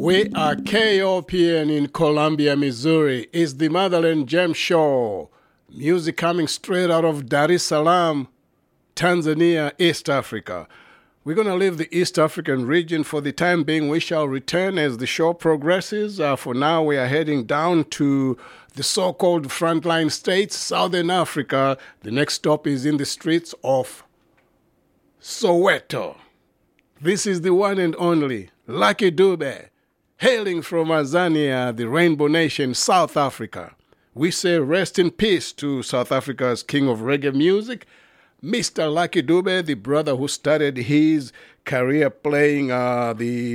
We are KOPN in Columbia, Missouri. It's the Motherland Jam Show. Music coming straight out of Dar es Salaam, Tanzania, East Africa. We're going to leave the East African region for the time being. We shall return as the show progresses. For now, we are heading down to the so-called frontline states, Southern Africa. The next stop is in the streets of Soweto. This is the one and only Lucky Dube, hailing from Azania, the Rainbow Nation, South Africa. We say rest in peace to South Africa's king of reggae music, Mr. Lucky Dube, the brother who started his career playing the